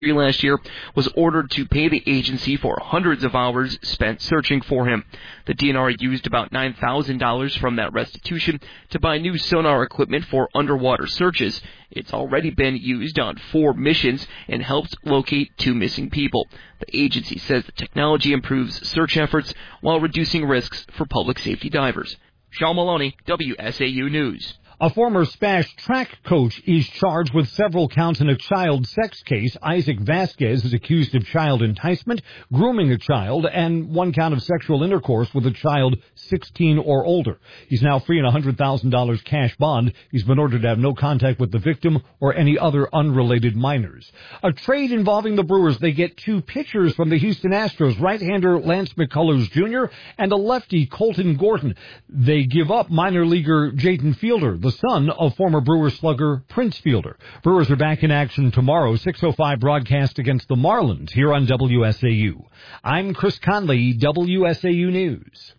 last year was ordered to pay the agency for hundreds of hours spent searching for him. The DNR used about $9,000 from that restitution to buy new sonar equipment for underwater searches. It's already been used on 4 missions and helped locate 2 missing people. The agency says the technology improves search efforts while reducing risks for public safety divers. Sean Maloney, WSAU News. A former Spash track coach is charged with several counts in a child sex case. Isaac Vasquez is accused of child enticement, grooming a child, and 1 count of sexual intercourse with a child 16 or older. He's now free in a $100,000 cash bond. He's been ordered to have no contact with the victim or any other unrelated minors. A trade involving the Brewers. They get 2 pitchers from the Houston Astros, right-hander Lance McCullers Jr. and a lefty, Colton Gordon. They give up minor leaguer Jaden Fielder, the son of former Brewers slugger Prince Fielder. Brewers are back in action tomorrow, 6:05 broadcast against the Marlins here on WSAU. I'm Chris Conley, WSAU News.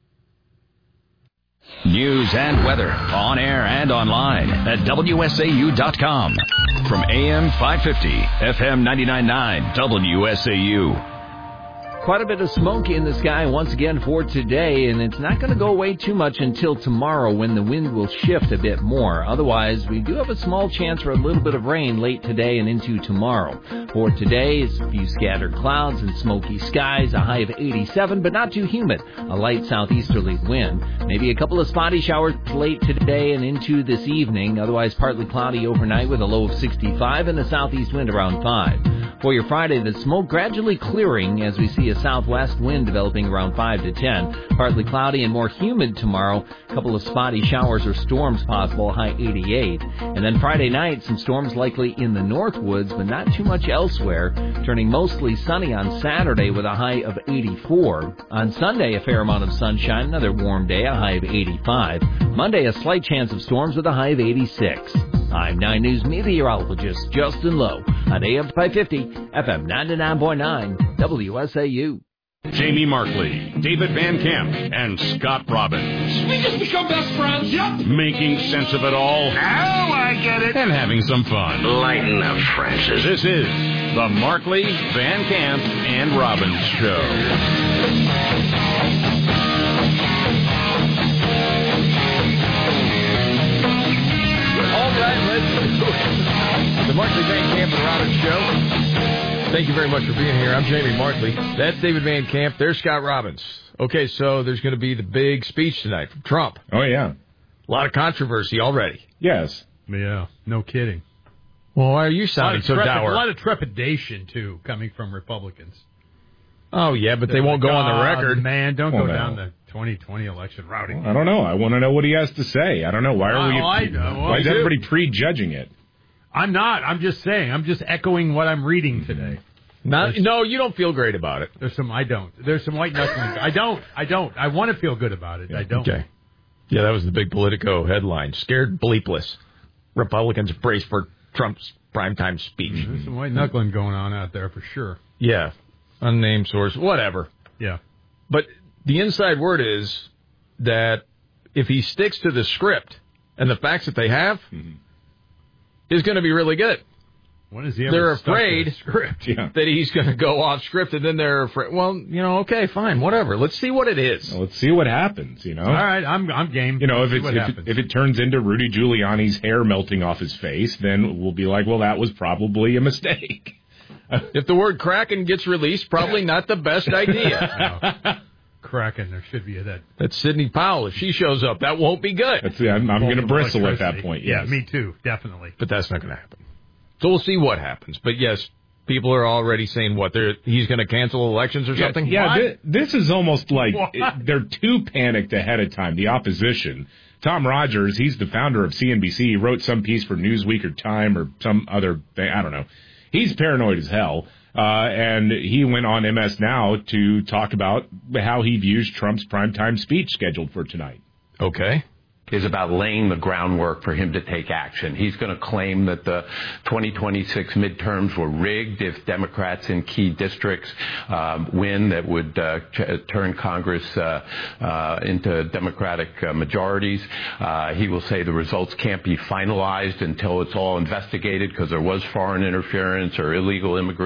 News and weather on air and online at WSAU.com. From AM 550, FM 99.9, WSAU. Quite a bit of smoke in the sky once again for today, and it's not going to go away too much until tomorrow when the wind will shift a bit more. Otherwise, we do have a small chance for a little bit of rain late today and into tomorrow. For today, it's a few scattered clouds and smoky skies, a high of 87, but not too humid. A light southeasterly wind. Maybe a couple of spotty showers late today and into this evening. Otherwise, partly cloudy overnight with a low of 65 and a southeast wind around 5. For your Friday, the smoke gradually clearing as we see a southwest wind developing around 5 to 10. Partly cloudy and more humid tomorrow. A couple of spotty showers or storms possible, high 88. And then Friday night, some storms likely in the north woods, but not too much elsewhere. Turning mostly sunny on Saturday with a high of 84. On Sunday, a fair amount of sunshine, another warm day, a high of 85. Monday, a slight chance of storms with a high of 86. I'm 9 News meteorologist Justin Lowe on AM 550, FM 99.9, WSAU. Jamie Markley, David Van Camp, and Scott Robbins. We just become best friends. Yep. Making sense of it all. Now I get it. And having some fun. Lighten up, Francis. This is the Markley, Van Camp, and Robbins Show. The Markley, Van Camp, and Robbins Show. Thank you very much for being here. I'm Jamie Markley. That's David Van Camp. There's Scott Robbins. Okay, so there's going to be the big speech tonight from Trump. Oh, yeah. A lot of controversy already. Yes. Yeah, no kidding. Well, why are you sounding so dour? A lot of trepidation, too, coming from Republicans. Oh, yeah, but they won't go on the record. Man, don't go down the 2020 election routing. I don't know. I want to know what he has to say. I don't know. Why is everybody prejudging it? I'm not. I'm just saying. I'm just echoing what I'm reading today. No, you don't feel great about it. I don't. There's some white knuckling. I don't. I want to feel good about it. I don't. Okay. Yeah, that was the big Politico headline. Scared bleepless. Republicans brace for Trump's primetime speech. There's some white knuckling going on out there for sure. Yeah. Unnamed source. Whatever. Yeah. But the inside word is that if he sticks to the script and the facts that they have, is going to be really good. When is he they're afraid script? that he's going to go off script, and then they're afraid. Well, okay, fine, whatever. Let's see what it is. Well, let's see what happens. All right, I'm game. If it turns into Rudy Giuliani's hair melting off his face, then we'll be like, well, that was probably a mistake. If the word Kraken gets released, probably not the best idea. No. Kraken, there should be that. That's Sidney Powell. If she shows up, that won't be good. I'm going to bristle at that point. Yes. Yeah, me too, definitely. But that's not going to happen. So we'll see what happens. But yes, people are already saying he's going to cancel elections or something. Yeah, this is almost like they're too panicked ahead of time. The opposition. Tom Rogers, he's the founder of CNBC. He wrote some piece for Newsweek or Time or some other thing. I don't know. He's paranoid as hell. And he went on MS Now to talk about how he views Trump's primetime speech scheduled for tonight. Okay. is about laying the groundwork for him to take action. He's going to claim that the 2026 midterms were rigged if Democrats in key districts win that would turn Congress into Democratic majorities. He will say the results can't be finalized until it's all investigated because there was foreign interference or illegal immigration